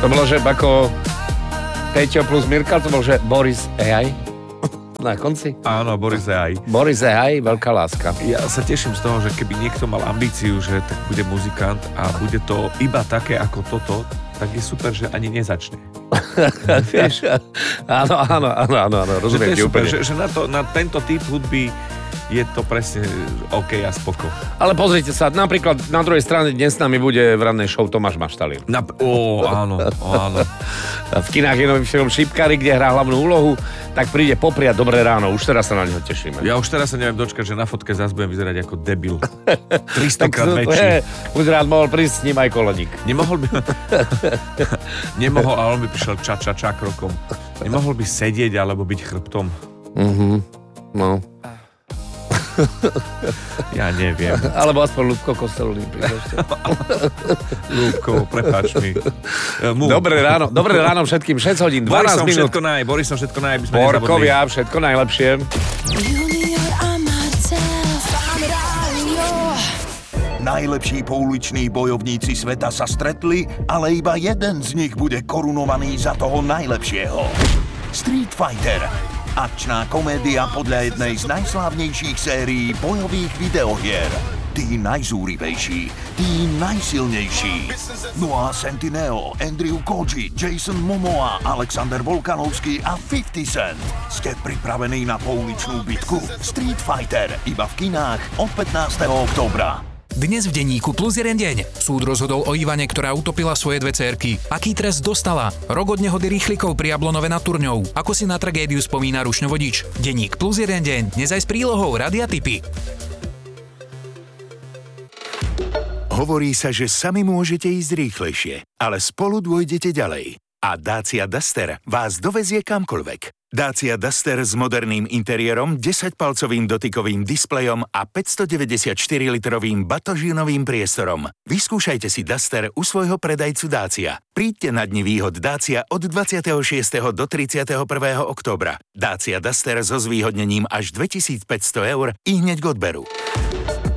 To bolo, že ako Peťo plus Mirka, to bol, že Boris AI na konci. Áno, Boris AI. Boris AI, veľká láska. Ja sa teším z toho, že keby niekto mal ambíciu, že tak bude muzikant a bude to iba také ako toto, tak je super, že ani nezačne. Vieš? Áno, rozumiem ti úplne. Že na tento typ hudby je to presne OK a spoko. Ale pozrite sa, napríklad na druhej strane dnes s nami bude v rannej show Tomáš Maštalín. Áno. V kinách je nový film Šipkári, kde hrá hlavnú úlohu, tak príde popriať Dobré ráno. Už teraz sa na neho tešíme. Ja už teraz sa neviem dočkať, že na fotke zás budem vyzerať ako debil. 300 krát väčší. Už rád mohol prísť s ním aj Koleník. Nemohol, ale on by prišiel ča krokom. Nemohol by sedieť alebo byť chrbtom. No. Ja neviem. Alebo aspoň Ľubko Kostelný. Ľubko, prepáč mi. Dobré ráno všetkým, 6 hodín, 12 minút. Borisom všetko naj, aby sme Borkovia, všetko najlepšie. Junior a Marcel, Fan Rádio. Najlepší pouliční bojovníci sveta sa stretli, ale iba jeden z nich bude korunovaný za toho najlepšieho. Street Fighter. Akčná komédia podľa jednej z najslávnejších sérií bojových videohier. Tí najzúrivejší, tí najsilnejší. No a Sentineo, Andrew Koji, Jason Momoa, Alexander Volkanovský a 50 Cent. Ste pripravení na pouličnú bitku? Street Fighter iba v kinách od 15. októbra. Dnes v denníku Plus jeden deň. Súd rozhodol o Ivane, ktorá utopila svoje dve dcérky. Aký trest dostala? Rok od nehody rýchlikov pri Jablonove nad Turňou. Ako si na tragédiu spomína rušňovodič? Denník Plus jeden deň. Dnes aj s prílohou Radia tipy. Hovorí sa, že sami môžete ísť rýchlejšie, ale spolu dôjdete ďalej. A Dacia Duster vás dovezie kamkoľvek. Dacia Duster s moderným interiérom, 10-palcovým dotykovým displejom a 594-litrovým batožinovým priestorom. Vyskúšajte si Duster u svojho predajcu Dacia. Príďte na dni výhod Dacia od 26. do 31. októbra. Dacia Duster so zvýhodnením až 2500 € i hneď k odberu.